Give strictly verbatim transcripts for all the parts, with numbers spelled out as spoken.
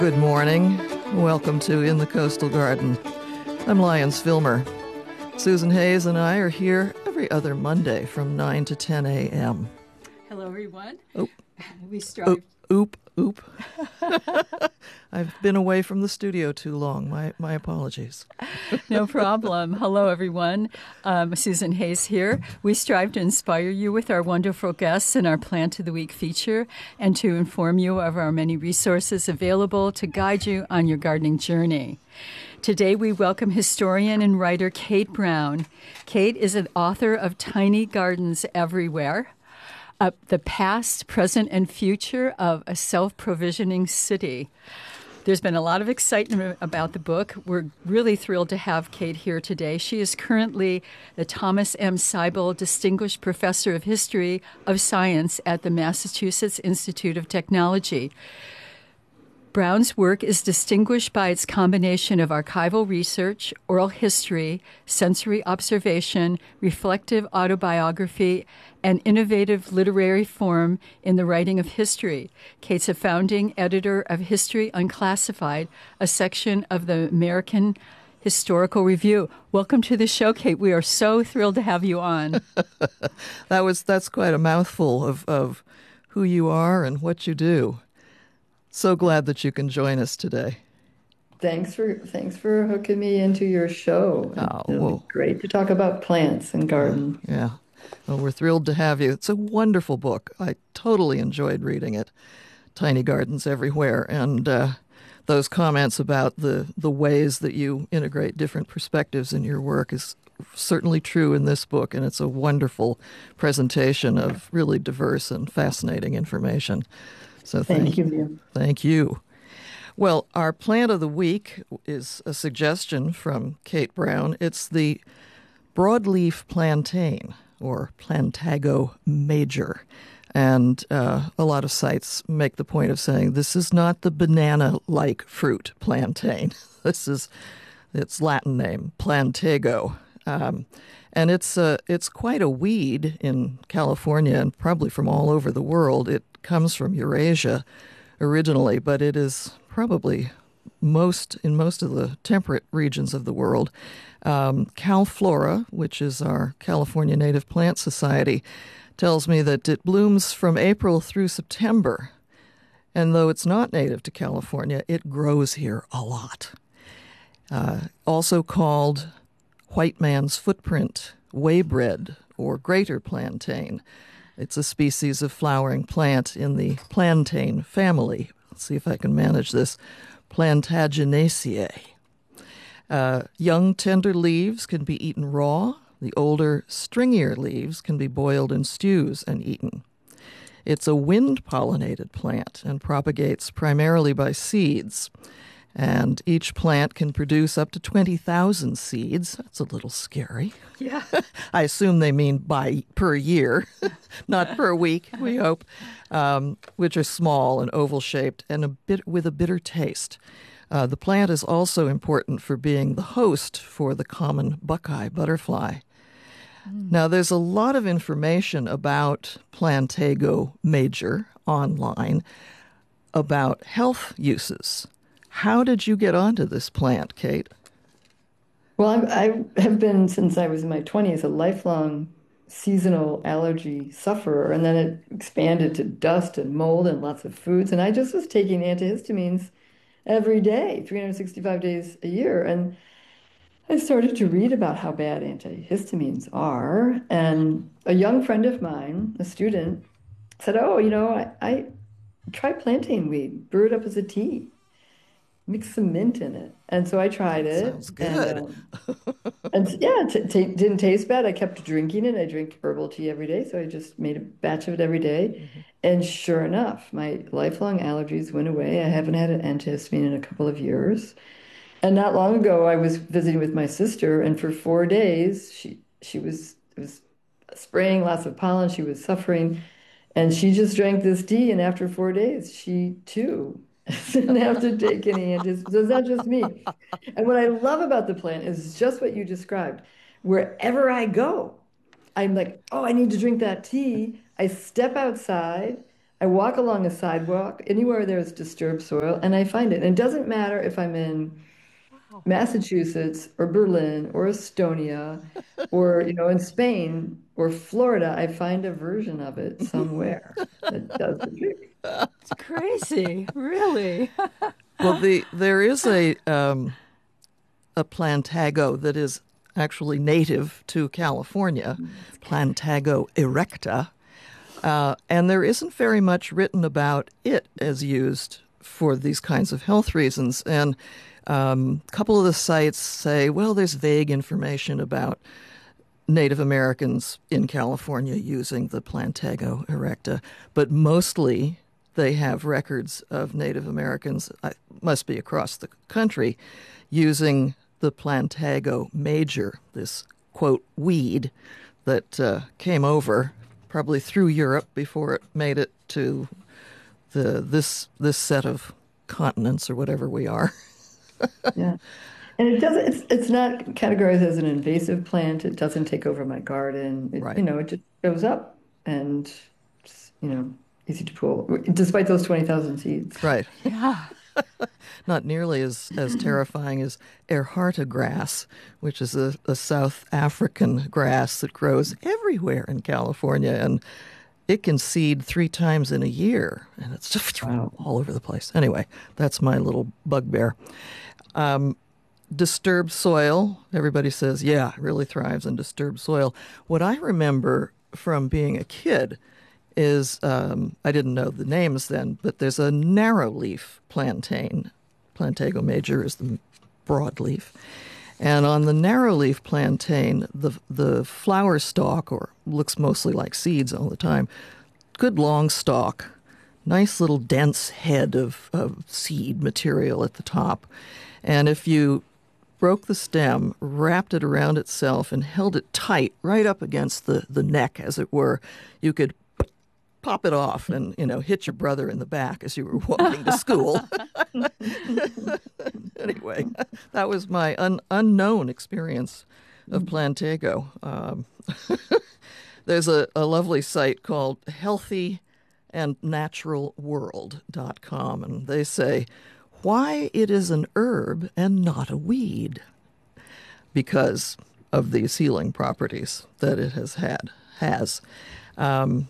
Good morning. Welcome to In the Coastal Garden. I'm Lyons Filmer. Susan Hayes and I are here every other Monday from nine to ten a.m. Hello, everyone. Oop. We strive. Oop, oop. I've been away from the studio too long. My my apologies. No problem. Hello, everyone. Um, Susan Hayes here. We strive to inspire you with our wonderful guests in our Plant of the Week feature and to inform you of our many resources available to guide you on your gardening journey. Today, we welcome historian and writer Kate Brown. Kate is an author of Tiny Gardens Everywhere, Uh, the past, present, and future of a self-provisioning city. There's been a lot of excitement about the book. We're really thrilled to have Kate here today. She is currently the Thomas M. Seibel Distinguished Professor of History of Science at the Massachusetts Institute of Technology. Brown's work is distinguished by its combination of archival research, oral history, sensory observation, reflective autobiography, and innovative literary form in the writing of history. Kate's a founding editor of History Unclassified, a section of the American Historical Review. Welcome to the show, Kate. We are so thrilled to have you on. that was that's quite a mouthful of, of who you are and what you do. So glad that you can join us today. Thanks for thanks for hooking me into your show. Oh, It'll well, be great to talk about plants and garden. Yeah. Well, we're thrilled to have you. It's a wonderful book. I totally enjoyed reading it. Tiny Gardens Everywhere. And uh, those comments about the, the ways that you integrate different perspectives in your work is certainly true in this book. And it's a wonderful presentation of really diverse and fascinating information. So thank, thank you. Thank you. Well, our plant of the week is a suggestion from Kate Brown. It's the broadleaf plantain, or Plantago major. And uh, a lot of sites make the point of saying this is not the banana-like fruit plantain. This is its Latin name, Plantago. Um, and it's uh, it's quite a weed in California and probably from all over the world. It comes from Eurasia originally, but it is probably most in most of the temperate regions of the world. Um, CalFlora, which is our California Native Plant Society, tells me that it blooms from April through September. And though it's not native to California, it grows here a lot. Uh, also called white man's footprint, waybread, or greater plantain. It's a species of flowering plant in the plantain family. Let's see if I can manage this. Plantaginaceae. Uh, young, tender leaves can be eaten raw. The older, stringier leaves can be boiled in stews and eaten. It's a wind-pollinated plant and propagates primarily by seeds. And each plant can produce up to twenty thousand seeds. That's a little scary. Yeah. I assume they mean by per year, not per week, we hope, um, which are small and oval-shaped and a bit with a bitter taste. Uh, the plant is also important for being the host for the common buckeye butterfly. Mm. Now, there's a lot of information about Plantago major online about health uses. How did you get onto this plant, Kate? Well, I, I have been, since I was in my twenties, a lifelong seasonal allergy sufferer, and then it expanded to dust and mold and lots of foods, and I just was taking antihistamines every day, three hundred sixty-five days a year, and I started to read about how bad antihistamines are, and a young friend of mine, a student, said, oh, you know, I, I tried plantain weed, brew it up as a tea. Mix some mint in it. And so I tried it. Sounds good. And, um, and yeah, it t- t- didn't taste bad. I kept drinking it. I drink herbal tea every day. So I just made a batch of it every day. Mm-hmm. And sure enough, my lifelong allergies went away. I haven't had an antihistamine in a couple of years. And not long ago, I was visiting with my sister. And for four days, she, she was, it was spraying lots of pollen. She was suffering. And she just drank this tea. And after four days, she too didn't have to take any antihistamines. So it's not just me. And what I love about the plant is just what you described. Wherever I go, I'm like, oh, I need to drink that tea. I step outside. I walk along a sidewalk anywhere there's disturbed soil, and I find it. And it doesn't matter if I'm in Massachusetts or Berlin or Estonia or, you know, in Spain or Florida, I find a version of it somewhere that does the trick. It's crazy, really. Well, the there is a um, a plantago that is actually native to California, Plantago erecta, uh, and there isn't very much written about it as used for these kinds of health reasons. And um, a couple of the sites say, well, there's vague information about Native Americans in California using the Plantago erecta, but mostly they have records of Native Americans, uh, must be across the country, using the Plantago major, this, quote, weed that uh, came over probably through Europe before it made it to the this this set of continents or whatever we are. Yeah. And it doesn't, it's, it's not categorized as an invasive plant. It doesn't take over my garden. It, Right. You know, it just goes up and, it's, you know, easy to pull, despite those twenty thousand seeds. Right. Yeah. Not nearly as, as terrifying as Ehrharta grass, which is a, a South African grass that grows everywhere in California, and it can seed three times in a year, and it's just Wow. all over the place. Anyway, that's my little bugbear. Um, disturbed soil, everybody says, yeah, it really thrives in disturbed soil. What I remember from being a kid is, um, I didn't know the names then, but there's a narrowleaf plantain. Plantago major is the broadleaf. And on the narrowleaf plantain, the the flower stalk, or looks mostly like seeds all the time, good long stalk, nice little dense head of, of seed material at the top. And if you broke the stem, wrapped it around itself, and held it tight right up against the, the neck, as it were, you could pop it off and, you know, hit your brother in the back as you were walking to school. Anyway, that was my un- unknown experience of Plantago. Um, there's a, a lovely site called healthy and natural world dot com, and they say why it is an herb and not a weed, because of these healing properties that it has had has. Um,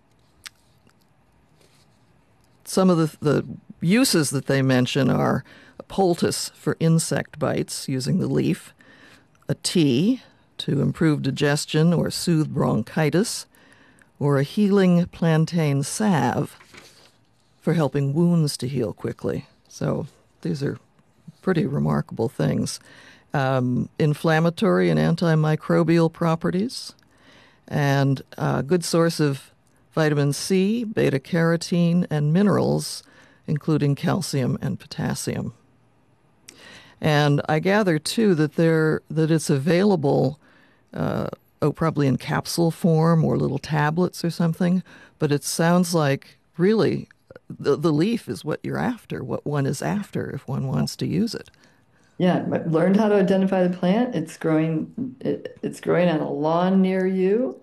Some of the, the uses that they mention are a poultice for insect bites using the leaf, a tea to improve digestion or soothe bronchitis, or a healing plantain salve for helping wounds to heal quickly. So these are pretty remarkable things. Um, inflammatory and antimicrobial properties, and a good source of vitamin C, beta-carotene, and minerals, including calcium and potassium. And I gather, too, that there that it's available, uh, oh, probably in capsule form or little tablets or something, but it sounds like, really, the, the leaf is what you're after, what one is after if one wants to use it. Yeah, but learned how to identify the plant. It's growing, it, it's growing on a lawn near you.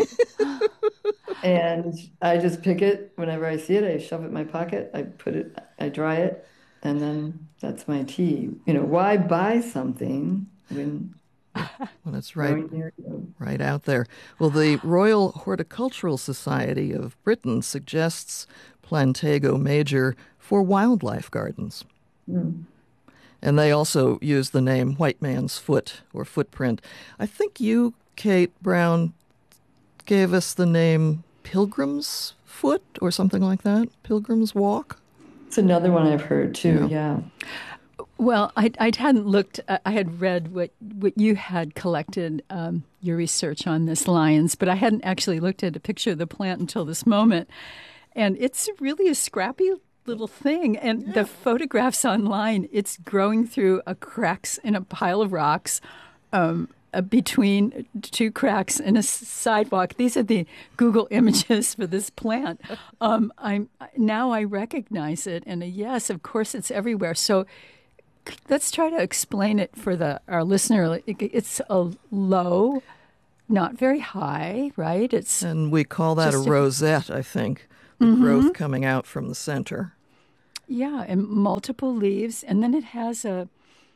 And I just pick it whenever I see it. I shove it in my pocket. I put it, I dry it, and then that's my tea. You know, why buy something when When it's right, growing near you? right out there. Well, the Royal Horticultural Society of Britain suggests Plantago major for wildlife gardens. Mm. And they also use the name white man's foot or footprint. I think you, Kate Brown, gave us the name Pilgrim's Foot or something like that. Pilgrim's Walk. It's another one I've heard too. Yeah. Well, I, I hadn't looked, I had read what, what you had collected, um, your research on this, Lyons, but I hadn't actually looked at a picture of the plant until this moment. And it's really a scrappy little thing. And yeah. The photographs online, it's growing through a cracks in a pile of rocks, um, uh, between two cracks in a sidewalk. These are the Google images for this plant. Um, I'm now I recognize it, and uh, yes, of course, it's everywhere. So let's try to explain it for the our listener. It's a low, not very high, right? It's and we call that a rosette, I think. the Mm-hmm. growth coming out from the center. Yeah, and multiple leaves, and then it has a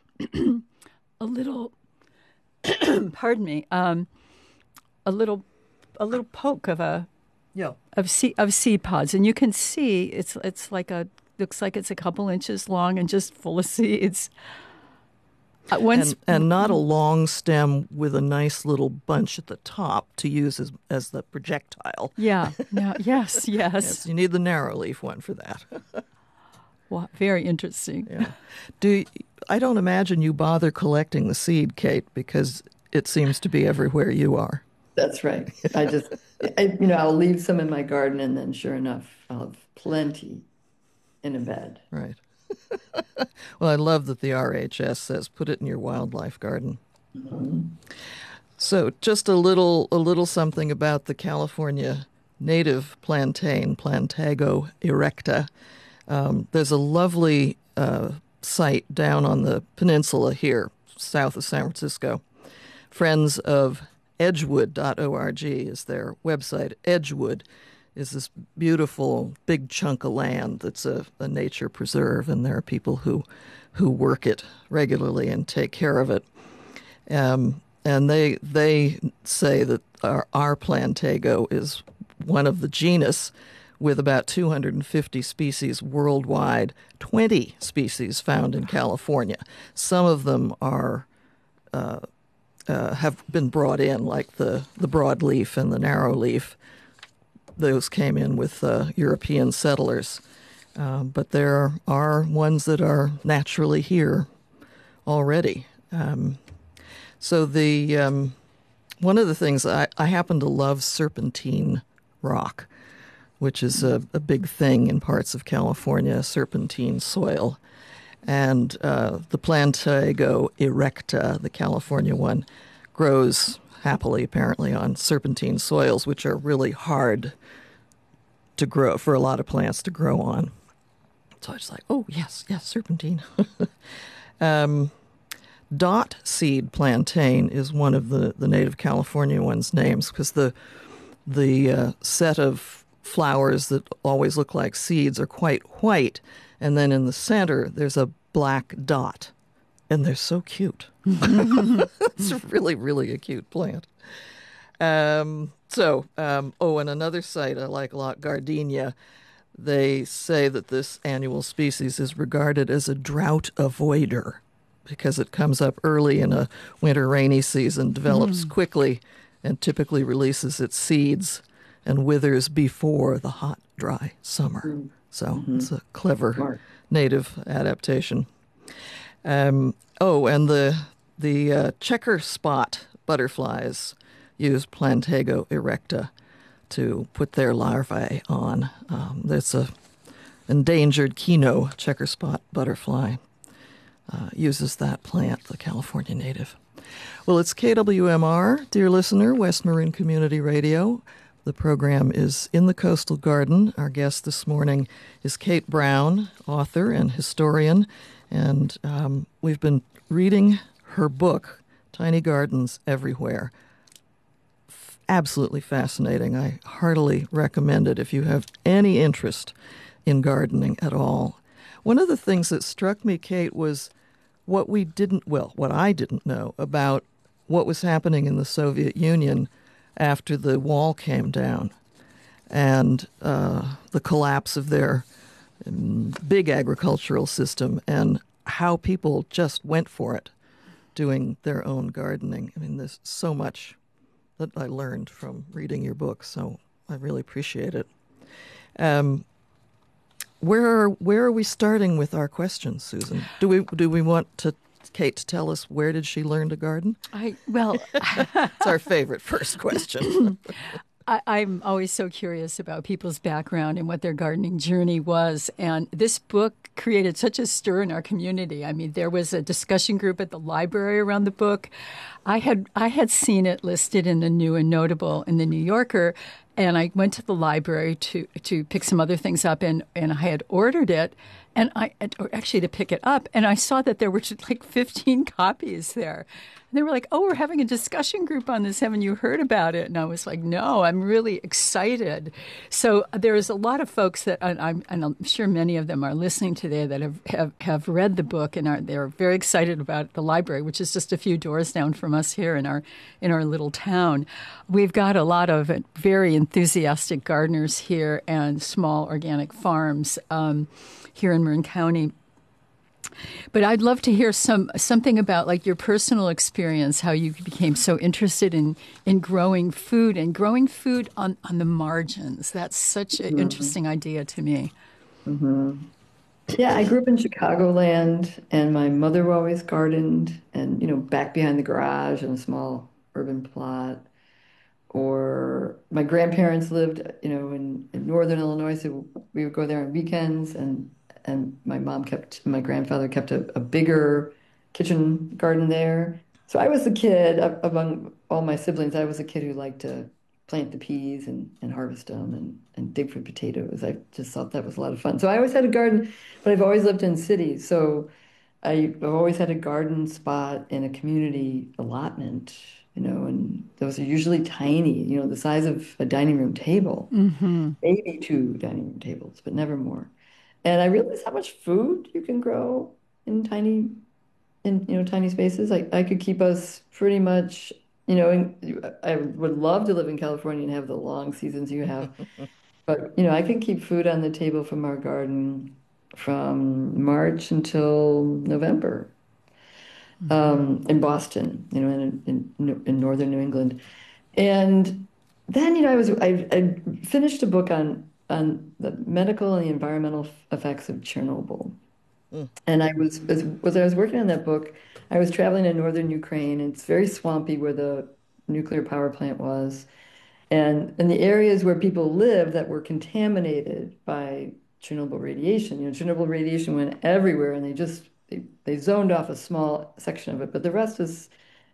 a little, pardon me, um, a little a little poke of a Yeah. of seed of seed pods, and you can see it's it's like a looks like it's a couple inches long and just full of seeds. Uh, once And, and not a long stem with a nice little bunch at the top to use as as the projectile. yeah, no, yes, yes, Yes, you need the narrow leaf one for that. Wow, very interesting. Yeah. Do you, I don't imagine you bother collecting the seed, Kate, because it seems to be everywhere you are. That's right. I just, I, you know, I'll leave some in my garden, and then sure enough, I'll have plenty in a bed. Right. Well, I love that the R H S says put it in your wildlife garden. Mm-hmm. So, just a little, a little something about the California native plantain, Plantago erecta. Um, there's a lovely uh, site down on the peninsula here, south of San Francisco. Friends of Edgewood dot org is their website. Edgewood is this beautiful big chunk of land that's a, a nature preserve, and there are people who who work it regularly and take care of it. Um, and they they say that our, our Plantago is one of the genus with about two hundred fifty species worldwide, twenty species found in California. Some of them are uh, uh, have been brought in, like the, the broadleaf and the narrowleaf. Those came in with uh, European settlers. Uh, but there are ones that are naturally here already. Um, so the um, one of the things, I, I happen to love serpentine rock, which is a, a big thing in parts of California, serpentine soil. And uh, the Plantago erecta, the California one, grows happily, apparently, on serpentine soils, which are really hard to grow, for a lot of plants to grow on. So I was like, oh, yes, yes, serpentine. um, dot seed plantain is one of the, the native California ones' names, because the, the uh, set of flowers that always look like seeds are quite white, and then in the center there's a black dot, and they're so cute. It's really, really a cute plant. Um, so, um, oh, and another site I like a lot, Gardenia. They say that this annual species is regarded as a drought avoider because it comes up early in a winter rainy season, develops mm. quickly, and typically releases its seeds and withers before the hot, dry summer. Mm. So mm-hmm. it's a clever Smart. native adaptation. Um, oh, and the the uh, checker spot butterflies use Plantago erecta to put their larvae on. Um, there's a endangered Kino checker spot butterfly uh, uses that plant, the California native. Well, it's K W M R, dear listener, West Marin Community Radio. The program is In the Coastal Garden. Our guest this morning is Kate Brown, author and historian, and um, we've been reading her book, Tiny Gardens Everywhere. F- absolutely fascinating. I heartily recommend it if you have any interest in gardening at all. One of the things that struck me, Kate, was what we didn't, well, what I didn't know about what was happening in the Soviet Union after the wall came down and uh, the collapse of their um, big agricultural system, and how people just went for it, doing their own gardening. I mean, there's so much that I learned from reading your book, so I really appreciate it. Um, where are where are we starting with our questions, Susan? Do we do we want to Kate to tell us where did she learn to garden? I well, it's our favorite first question. I, I'm always so curious about people's background and what their gardening journey was. And this book created such a stir in our community. I mean, there was a discussion group at the library around the book. I had I had seen it listed in the New and Notable in the New Yorker, and I went to the library to to pick some other things up, and, and I had ordered it, and I or actually to pick it up, and I saw that there were just like fifteen copies there. They were like, "Oh, we're having a discussion group on this. Haven't you heard about it?" And I was like, "No, I'm really excited." So there's a lot of folks that, and I'm, and I'm sure many of them are listening today that have, have, have read the book and are they're very excited about the library, which is just a few doors down from us here in our in our little town. We've got a lot of very enthusiastic gardeners here and small organic farms um, here in Marin County. But I'd love to hear some something about like your personal experience, how you became so interested in in growing food and growing food on, on the margins. That's such an Mhm. interesting idea to me. Mhm. Yeah, I grew up in Chicagoland, and my mother always gardened, and you know, back behind the garage in a small urban plot. Or my grandparents lived, you know, in, in northern Illinois, so we would go there on weekends, and and my mom kept, my grandfather kept a, a bigger kitchen garden there. So I was the kid a- among all my siblings. I was a kid who liked to plant the peas and, and harvest them and, and dig for potatoes. I just thought that was a lot of fun. So I always had a garden, but I've always lived in cities. So I've always had a garden spot in a community allotment, you know, and those are usually tiny, you know, the size of a dining room table, Hmm. maybe two dining room tables, but never more. And I realized how much food you can grow in tiny, in, you know, tiny spaces. Like I could keep us pretty much, you know, in, I would love to live in California and have the long seasons you have. But, you know, I can keep food on the table from our garden from March until November, um, in Boston, you know, in, in in northern New England. And then, you know, I was I, I finished a book on on the medical and the environmental effects of Chernobyl. Mm. And I was as, as I was working on that book, I was traveling in northern Ukraine. It's very swampy where the nuclear power plant was. And in the areas where people live that were contaminated by Chernobyl radiation, you know, Chernobyl radiation went everywhere and they just they, they zoned off a small section of it, but the rest is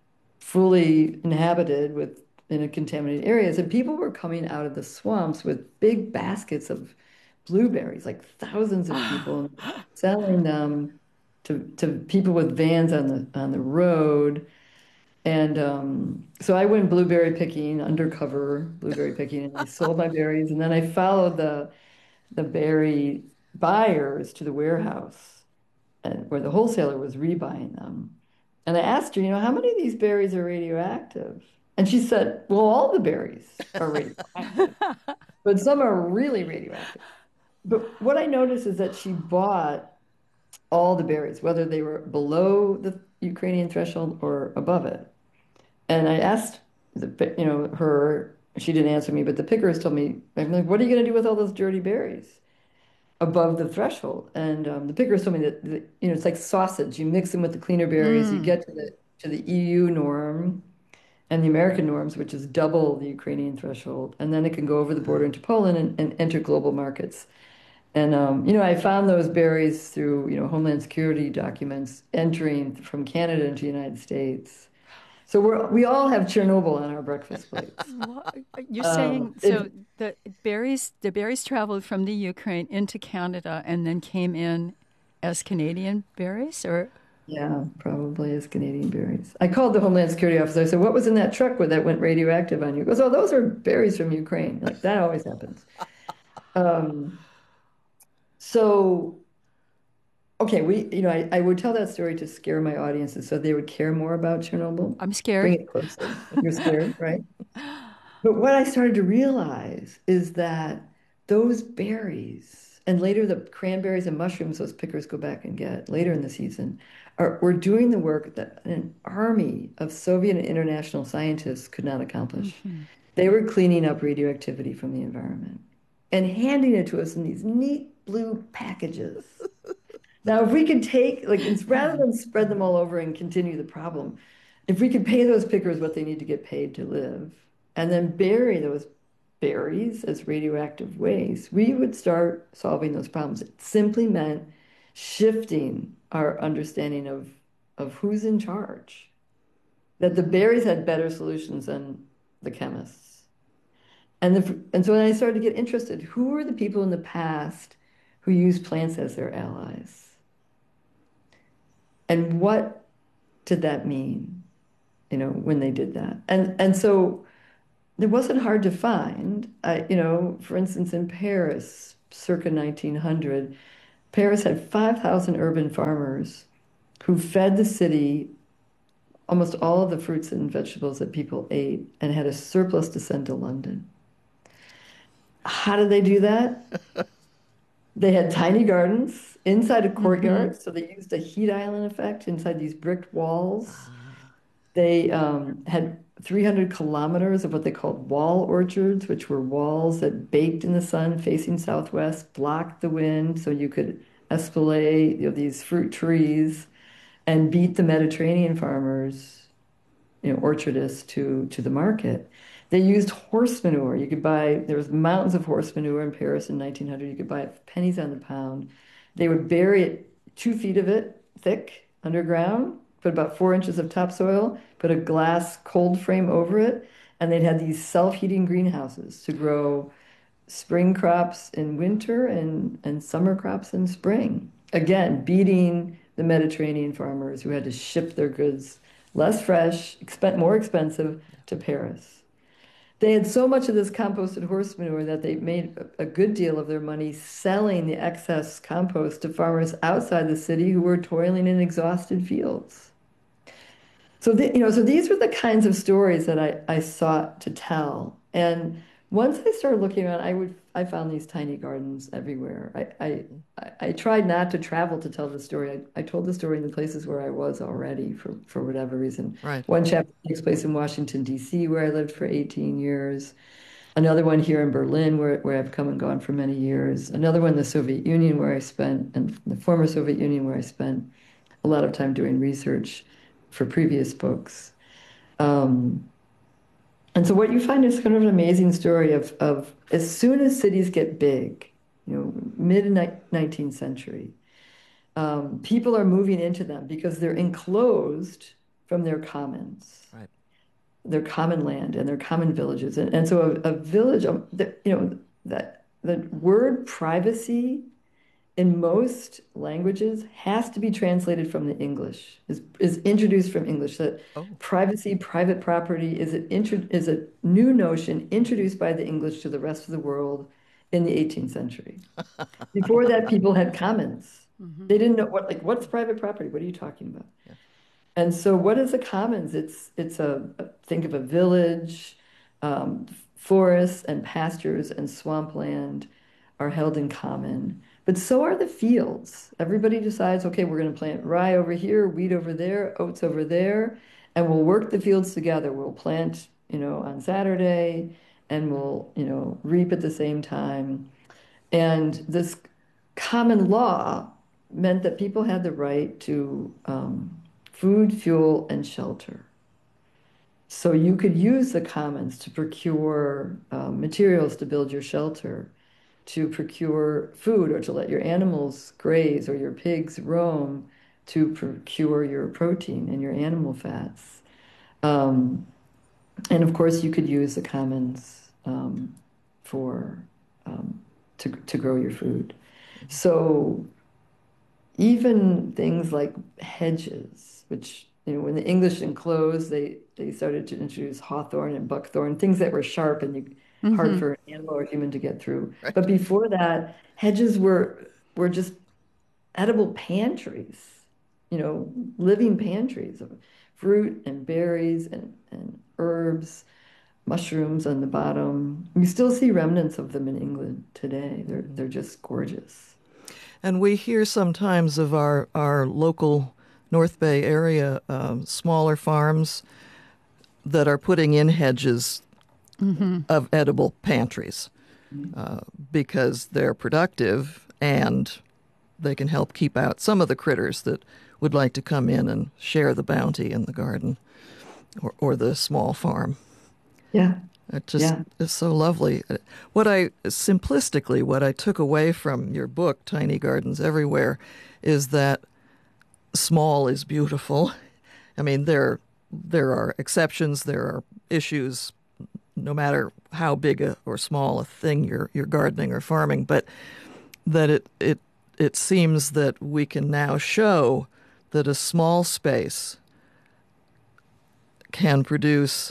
fully inhabited with in a contaminated areas. And people were coming out of the swamps with big baskets of blueberries, like thousands of people selling them to to people with vans on the on the road. And um, so I went blueberry picking, undercover blueberry picking, and I sold my berries. And then I followed the the berry buyers to the warehouse and where the wholesaler was rebuying them. And I asked her, you know, how many of these berries are radioactive? And she said, well, all the berries are radioactive, but some are really radioactive. But what I noticed is that she bought all the berries, whether they were below the Ukrainian threshold or above it. And I asked the, you know, her, she didn't answer me, but the pickers told me, I'm like, what are you going to do with all those dirty berries above the threshold? And um, the pickers told me that, that, you know, it's like sausage. You mix them with the cleaner berries, you Mm. get to the to the E U norm and the American norms, which is double the Ukrainian threshold, and then it can go over the border into Poland and, and enter global markets. And um, you know, I found those berries through, you know, Homeland Security documents entering from Canada into the United States. So we're we all have Chernobyl on our breakfast plates. What, you're Um, saying it, so the berries the berries traveled from the Ukraine into Canada and then came in as Canadian berries, or yeah, probably is Canadian berries. I called the Homeland Security officer. I said, "What was in that truck where that went radioactive on you?" He goes, "Oh, those are berries from Ukraine." Like that always happens. Um, so okay, we you know I, I would tell that story to scare my audiences so they would care more about Chernobyl. I'm Bring scared. it closer. You're scared, right? But what I started to realize is that those berries, and later the cranberries and mushrooms those pickers go back and get later in the season, are were doing the work that an army of Soviet and international scientists could not accomplish. Hmm. They were cleaning up radioactivity from the environment and handing it to us in these neat blue packages. Now, if we could take, like, it's rather than spread them all over and continue the problem, if we could pay those pickers what they need to get paid to live, and then bury those berries as radioactive waste, we would start solving those problems. It simply meant shifting our understanding of, of who's in charge, that the berries had better solutions than the chemists. And, the, and so when I started to get interested, who were the people in the past who used plants as their allies? And what did that mean? you know, when they did that. And and so it wasn't hard to find. I, you know, for instance, in Paris, circa nineteen hundred, Paris had five thousand urban farmers who fed the city almost all of the fruits and vegetables that people ate and had a surplus to send to London. How did they do that? They had tiny gardens inside a courtyard, mm-hmm. so they used a heat island effect inside these bricked walls. They um, had three hundred kilometers of what they called wall orchards, which were walls that baked in the sun facing southwest, blocked the wind, so you could espalier, you know, these fruit trees and beat the Mediterranean farmers, you know, orchardists to, to the market. They used horse manure. You could buy, there was mountains of horse manure in Paris in nineteen hundred. You could buy it pennies on the pound. They would bury it, two feet of it thick underground, put about four inches of topsoil, put a glass cold frame over it, and they'd had these self-heating greenhouses to grow spring crops in winter and, and summer crops in spring. Again, beating the Mediterranean farmers who had to ship their goods less fresh, exp- more expensive to Paris. They had so much of this composted horse manure that they made a good deal of their money selling the excess compost to farmers outside the city who were toiling in exhausted fields. So, the, you know, so these were the kinds of stories that I, I sought to tell. And once I started looking around, I would I found these tiny gardens everywhere. I I, I tried not to travel to tell the story. I, I told the story in the places where I was already for, for whatever reason. Right. One chapter takes place in Washington, D C, where I lived for eighteen years. Another one here in Berlin, where, where I've come and gone for many years. Another one in the Soviet Union, where I spent, and the former Soviet Union, where I spent a lot of time doing research for previous books. Um, And so what you find is kind of an amazing story of, of as soon as cities get big, you know, mid-nineteenth century, um, people are moving into them because they're enclosed from their commons, right. their common land and their common villages. And, and so a, a village, um, the, you know, that the word privacy in most languages has to be translated from the English, is, is introduced from English. That oh. privacy, private property is, an intro, is a new notion introduced by the English to the rest of the world in the eighteenth century. Before that, people had commons. Mm-hmm. They didn't know, what like, what's private property? What are you talking about? Yeah. And so what is a commons? It's, it's a, think of a village, um, forests and pastures and swampland are held in common. But so are the fields. Everybody decides, okay, we're going to plant rye over here, wheat over there, oats over there, and we'll work the fields together. We'll plant, you know, on Saturday, and we'll, you know, reap at the same time. And this common law meant that people had the right to um, food, fuel, and shelter. So you could use the commons to procure um, materials to build your shelter, to procure food, or to let your animals graze or your pigs roam, to procure your protein and your animal fats. Um, and of course, you could use the commons um, for um, to, to grow your food. So even things like hedges, which, you know, when the English enclosed, they, they started to introduce hawthorn and buckthorn, things that were sharp and you Mm-hmm. hard for an animal or human to get through. Right. But before that, hedges were were just edible pantries, you know, living pantries of fruit and berries and, and herbs, mushrooms on the bottom. You still see remnants of them in England today. They're they're just gorgeous. And we hear sometimes of our, our local North Bay area um, smaller farms that are putting in hedges Mm-hmm. of edible pantries uh, because they're productive and they can help keep out some of the critters that would like to come in and share the bounty in the garden or, or the small farm. Yeah. It just yeah. is so lovely. What I, simplistically, what I took away from your book, Tiny Gardens Everywhere, is that small is beautiful. I mean, there, there are exceptions, there are issues, no matter how big a, or small a thing you're you're gardening or farming, but that it it it seems that we can now show that a small space can produce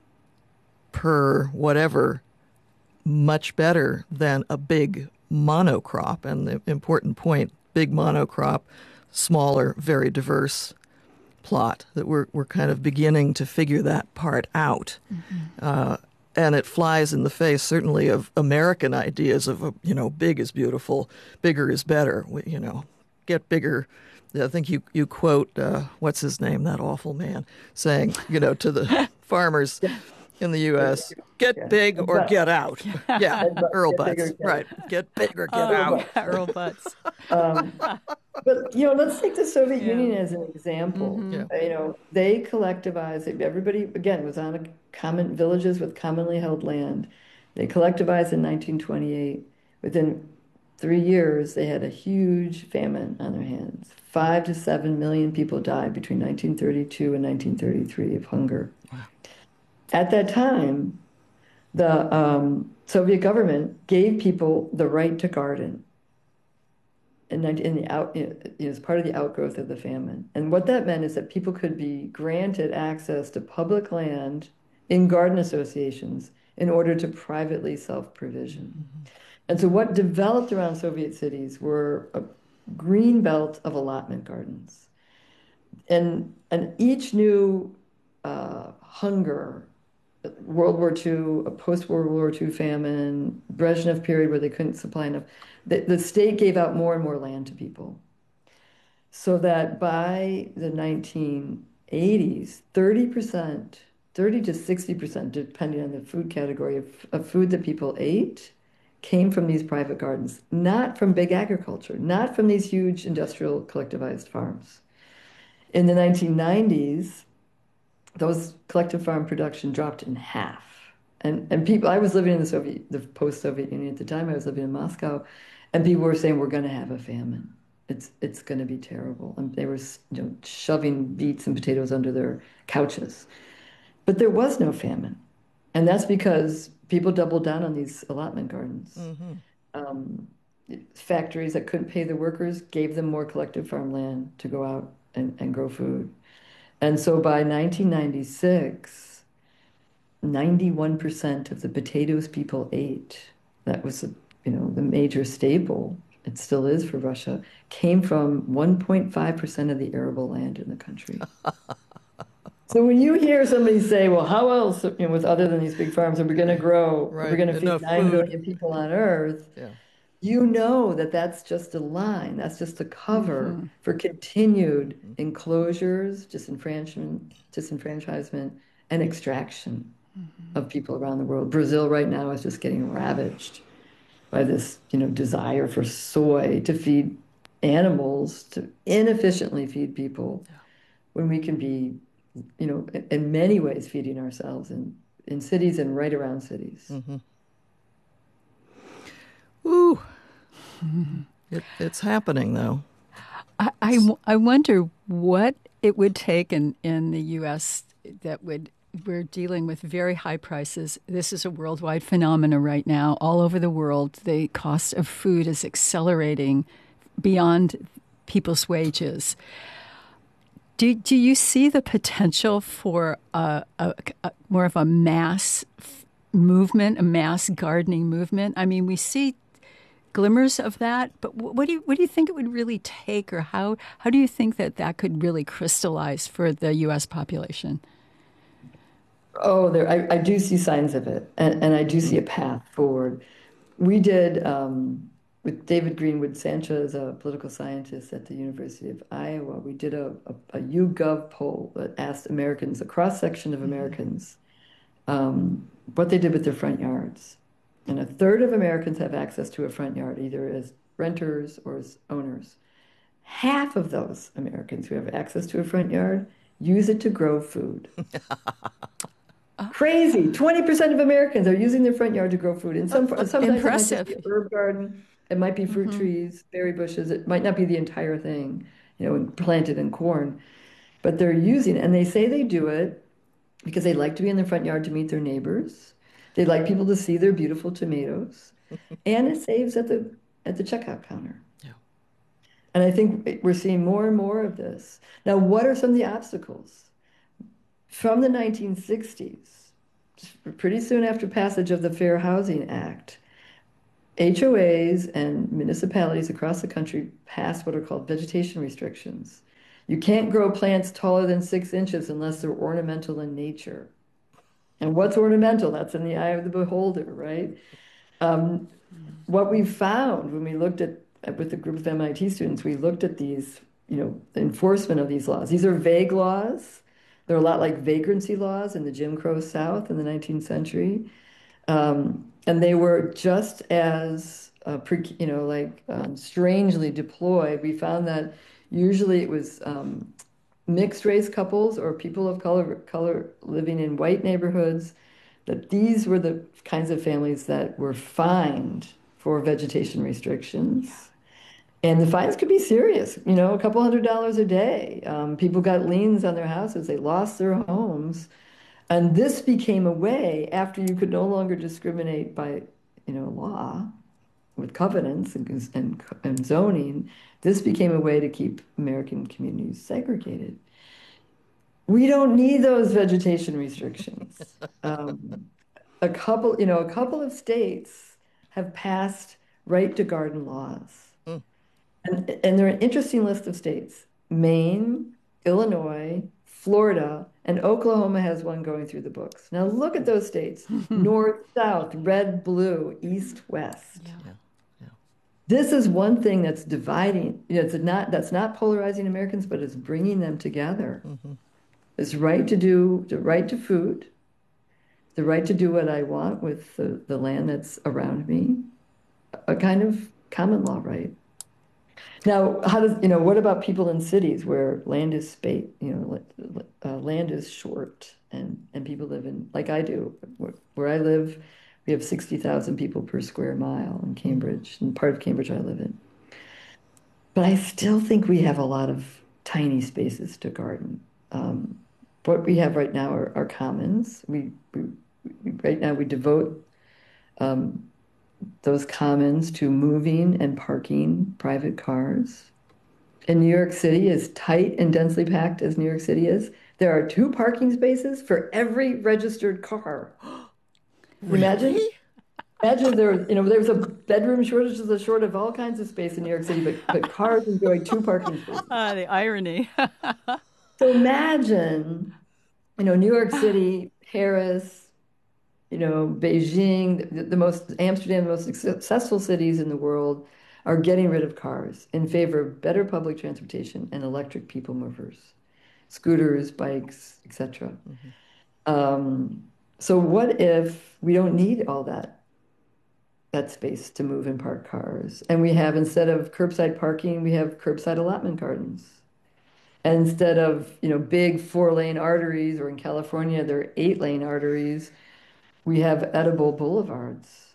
per whatever much better than a big monocrop. And the important point, big monocrop, smaller, very diverse plot, that we're we're kind of beginning to figure that part out. Mm-hmm. Uh, and it flies in the face, certainly, of American ideas of, you know, big is beautiful, bigger is better, we, you know, get bigger. I think you, you quote, uh, what's his name, that awful man, saying, you know, to the farmers in the U S, get yeah. big or but, get out. Yeah, but, Earl get Butz, bigger, right. Get big or get oh, out. Earl Butz. um, but, you know, let's take the Soviet yeah. Union as an example. Mm-hmm. Yeah. You know, they collectivized, everybody, again, was on a common, villages with commonly held land. They collectivized in nineteen twenty-eight. Within three years, they had a huge famine on their hands. Five to seven million people died between nineteen thirty-two and nineteen thirty-three of hunger. Wow. At that time, the um, Soviet government gave people the right to garden in, in the out, you know, as part of the outgrowth of the famine. And what that meant is that people could be granted access to public land in garden associations in order to privately self-provision. Mm-hmm. And so what developed around Soviet cities were a green belt of allotment gardens. And, and each new uh, hunger, World War Two, a post-World War Two famine, Brezhnev period where they couldn't supply enough, the, the state gave out more and more land to people. So that by the nineteen eighties, thirty percent, thirty to sixty percent, depending on the food category of, of food that people ate, came from these private gardens, not from big agriculture, not from these huge industrial collectivized farms. In the nineteen nineties, those collective farm production dropped in half. And, and people, I was living in the Soviet, the post-Soviet Union at the time, I was living in Moscow, and people were saying, we're going to have a famine. It's, it's going to be terrible. And they were, you know, shoving beets and potatoes under their couches. But there was no famine. And that's because people doubled down on these allotment gardens. Mm-hmm. Um, factories that couldn't pay the workers gave them more collective farmland to go out and, and grow food. And so by nineteen ninety-six, ninety-one percent of the potatoes people ate, that was, a, you know, the major staple, it still is for Russia, came from one point five percent of the arable land in the country. So when you hear somebody say, well, how else, you know, with other than these big farms, are we going to grow, right. we're going to feed Enough nine food. billion people on Earth, yeah. You know that that's just a line, that's just a cover mm-hmm. for continued enclosures, disenfranchisement, disenfranchisement and extraction mm-hmm. of people around the world. Brazil right now is just getting ravaged by this, you know, desire for soy to feed animals, to inefficiently feed people, yeah. when we can be, you know, in, in many ways feeding ourselves in, in cities and right around cities. Mm-hmm. Ooh, it, it's happening, though. I, I, I wonder what it would take in, in the U S that would, we're dealing with very high prices. This is a worldwide phenomenon right now. All over the world, the cost of food is accelerating beyond people's wages. Do, do you see the potential for a, a, a more of a mass movement, a mass gardening movement? I mean, we see glimmers of that, but what do you what do you think it would really take, or how how do you think that that could really crystallize for the U S population? Oh, there I, I do see signs of it, and, and I do see a path forward. We did um, with David Greenwood Sanchez, a political scientist at the University of Iowa. We did a, a, a YouGov poll that asked Americans, a cross section of Americans, um, what they did with their front yards. And a third of Americans have access to a front yard, either as renters or as owners. Half of those Americans who have access to a front yard use it to grow food. Crazy. twenty percent of Americans are using their front yard to grow food. And some, sometimes Impressive. It might be a herb garden. It might be fruit mm-hmm. trees, berry bushes. It might not be the entire thing, you know, planted in corn. But they're using it. And they say they do it because they like to be in their front yard to meet their neighbors. They like people to see their beautiful tomatoes, and it saves at the at the checkout counter. Yeah. And I think we're seeing more and more of this. Now, what are some of the obstacles? from the nineteen sixties, pretty soon after passage of the Fair Housing Act, H O As and municipalities across the country passed what are called vegetation restrictions. You can't grow plants taller than six inches unless they're ornamental in nature. And what's ornamental? That's in the eye of the beholder, right? Um, what we found when we looked at, with a group of M I T students, we looked at these, you know, enforcement of these laws. These are vague laws. They're a lot like vagrancy laws in the Jim Crow South in the nineteenth century. Um, and they were just as, uh, pre, you know, like um, strangely deployed. We found that usually it was um, mixed race couples or people of color, color living in white neighborhoods, that these were the kinds of families that were fined for vegetation restrictions. And the fines could be serious, you know, a couple hundred dollars a day. Um, people got liens on their houses, they lost their homes. And this became a way, after you could no longer discriminate by, you know, law with covenants and, and, and zoning, this became a way to keep American communities segregated. We don't need those vegetation restrictions. Um, a couple, you know, a couple of states have passed right to garden laws. Mm. And, and they're an interesting list of states. Maine, Illinois, Florida, and Oklahoma has one going through the books. Now look at those states. North, south, red, blue, east, west. Yeah. Yeah. Yeah. This is one thing that's dividing, you know, it's not, that's not polarizing Americans, but it's bringing them together. Mm-hmm. This right to do, the right to food, the right to do what I want with the, the land that's around me, a kind of common law right. Now, how does, you know, what about people in cities where land is spate, you know, uh, land is short and, and people live in, like I do, where, where I live, we have sixty thousand people per square mile in Cambridge, and part of Cambridge I live in. But I still think we have a lot of tiny spaces to garden. Um, what we have right now are, are commons. We, we, we, right now we devote um, those commons to moving and parking private cars. In New York City, as tight and densely packed as New York City is, there are two parking spaces for every registered car. Really? Imagine, imagine there, you know, there's a bedroom shortage, there's a shortage of all kinds of space in New York City, but, but cars enjoy two parking spaces. Ah, the irony. So imagine, you know, New York City, Paris, you know, Beijing, the, the most, Amsterdam, the most successful cities in the world are getting rid of cars in favor of better public transportation and electric people movers, scooters, bikes, et cetera. Mm-hmm. Um, so what if we don't need all that, that space to move and park cars? And we have, instead of curbside parking, we have curbside allotment gardens. And instead of, you know, big four-lane arteries, or in California, there are eight-lane arteries, we have edible boulevards.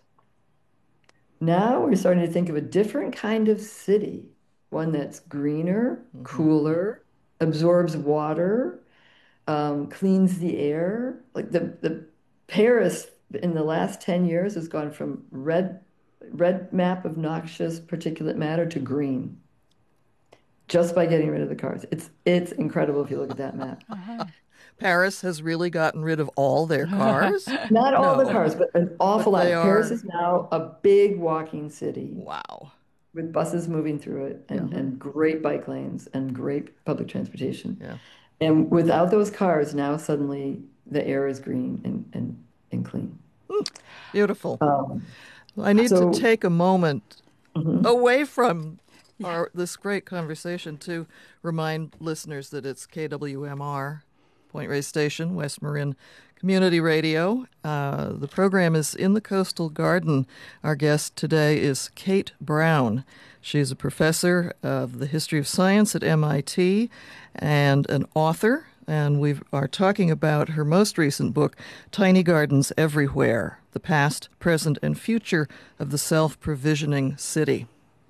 Now we're starting to think of a different kind of city, one that's greener, mm-hmm. cooler, absorbs water, um, cleans the air. Like the, the Paris in the last ten years has gone from red, red map of noxious particulate matter to green, just by getting rid of the cars. It's, it's incredible if you look at that map. Uh-huh. Paris has really gotten rid of all their cars? Not all no. the cars, but an awful but lot. Paris are... is now a big walking city. Wow. With buses moving through it, and, yeah. and great bike lanes and great public transportation. Yeah. And without those cars, now suddenly the air is green and, and, and clean. Beautiful. Um, I need so, to take a moment mm-hmm. away from our this great conversation to remind listeners that it's K W M R, Point Reyes Station, West Marin Community Radio. Uh, the program is In the Coastal Garden. Our guest today is Kate Brown. She's a professor of the history of science at M I T and an author, and we are talking about her most recent book, Tiny Gardens Everywhere, The Past, Present, and Future of the Self-Provisioning City.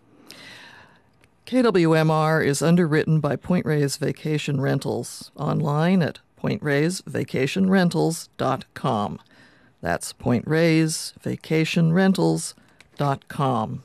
K W M R is underwritten by Point Reyes Vacation Rentals, online at point reyes vacation rentals dot com. That's point reyes vacation rentals dot com.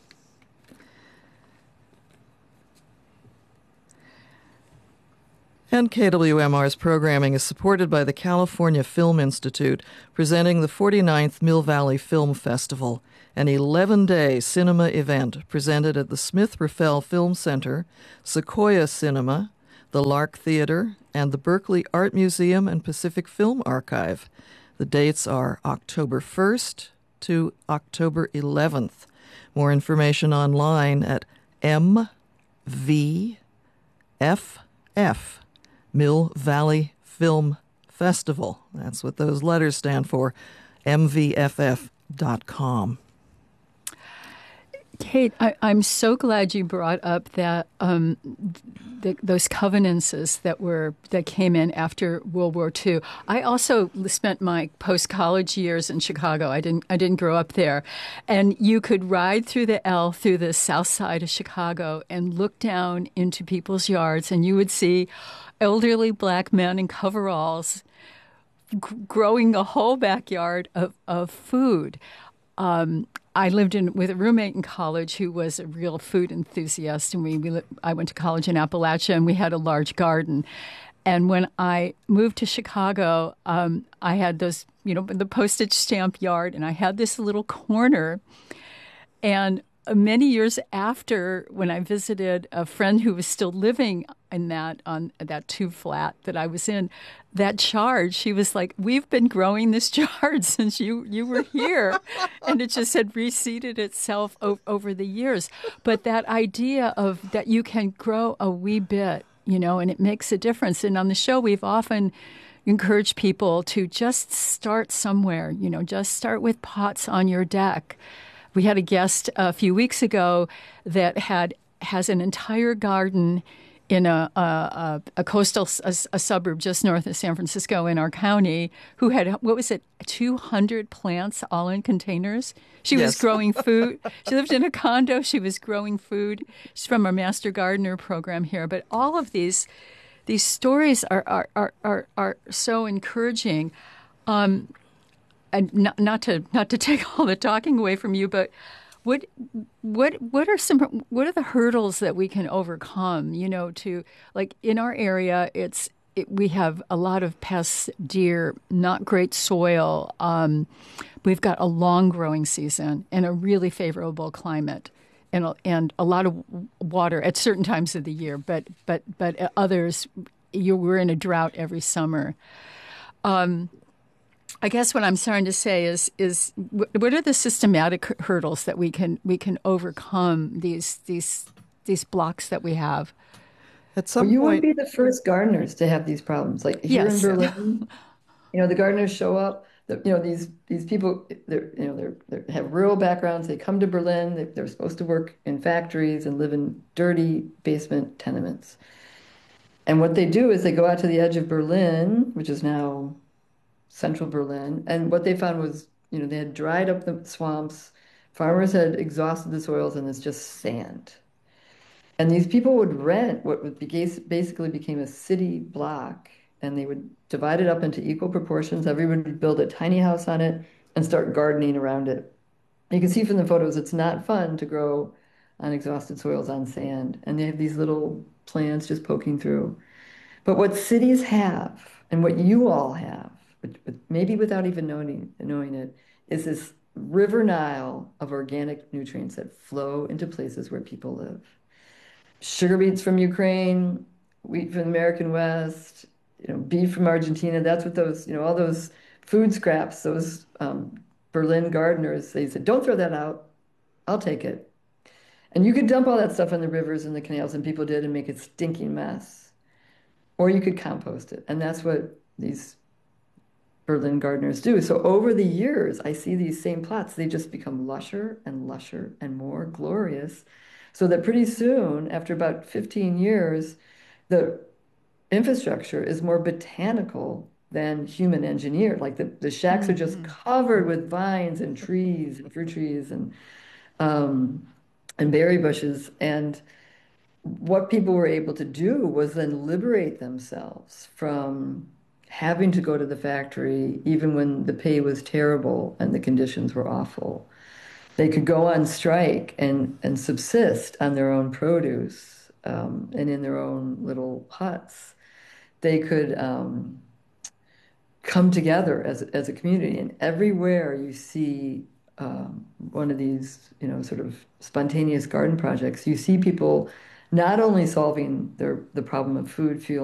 And K W M R's programming is supported by the California Film Institute, presenting the forty-ninth Mill Valley Film Festival, an eleven-day cinema event presented at the Smith-Raffel Film Center, Sequoia Cinema, the Lark Theater, and the Berkeley Art Museum and Pacific Film Archive. The dates are October first to October eleventh. More information online at M V F F, Mill Valley Film Festival. That's what those letters stand for, M V F F dot com. Kate, I, I'm so glad you brought up that um, the, those covenances that were that came in after World War Two. I also spent my post-college years in Chicago. I didn't I didn't grow up there, and you could ride through the L through the south side of Chicago and look down into people's yards, and you would see elderly black men in coveralls g- growing a whole backyard of of food. Um, I lived in with a roommate in college who was a real food enthusiast, and we, we li- I went to college in Appalachia, and we had a large garden. And when I moved to Chicago, um, I had those, you know, the postage stamp yard, and I had this little corner. And many years after, when I visited a friend who was still living in that on that two flat that I was in, that chard, she was like, "We've been growing this chard since you you were here," and it just had reseeded itself o- over the years. But that idea of that you can grow a wee bit, you know, and it makes a difference. And on the show, we've often encouraged people to just start somewhere, you know, just start with pots on your deck. We had a guest a few weeks ago that had has an entire garden in a a, a coastal a, a suburb just north of San Francisco in our county, who had, what was it, two hundred plants all in containers. She Yes. was growing food. She lived in a condo. She was growing food. She's from our Master Gardener program here. But all of these these stories are are are are, are so encouraging. Um, and not, not to not to take all the talking away from you, but what what what are some what are the hurdles that we can overcome? You know, to like in our area, it's it, we have a lot of pests, deer, not great soil. Um, we've got a long growing season and a really favorable climate, and a, and a lot of water at certain times of the year. But but but others, you we're in a drought every summer. Um, I guess what I'm starting to say is is what are the systematic hurdles that we can we can overcome these these these blocks that we have? At some Well, you point, won't be the first gardeners to have these problems. Like here in Yes. Berlin, you know, the gardeners show up. The, you know, these these people, they're you know they're they have rural backgrounds. They come to Berlin. They, they're supposed to work in factories and live in dirty basement tenements. And what they do is they go out to the edge of Berlin, which is now central Berlin. And what they found was, you know, they had dried up the swamps. Farmers had exhausted the soils, and it's just sand. And these people would rent what would be basically became a city block, and they would divide it up into equal proportions. Everyone would build a tiny house on it and start gardening around it. You can see from the photos, it's not fun to grow on exhausted soils on sand. And they have these little plants just poking through. But what cities have, and what you all have, but, but maybe without even knowing, knowing it, is this river Nile of organic nutrients that flow into places where people live. Sugar beets from Ukraine, wheat from the American West, you know, beef from Argentina. That's what those, you know, all those food scraps, those um, Berlin gardeners, they said, don't throw that out. I'll take it. And you could dump all that stuff in the rivers and the canals, and people did, and make a stinking mess. Or you could compost it. And that's what these Berlin gardeners do. So over the years, I see these same plots. They just become lusher and lusher and more glorious. So that pretty soon, after about fifteen years, the infrastructure is more botanical than human engineered. Like the, the shacks are just covered with vines and trees and fruit trees and um, and berry bushes. And what people were able to do was then liberate themselves from having to go to the factory, even when the pay was terrible and the conditions were awful. They could go on strike and, and subsist on their own produce um, and in their own little huts. they could um, come together as as a community. And everywhere you see um, one of these, you know, sort of spontaneous garden projects, you see people not only solving their the problem of food, fuel,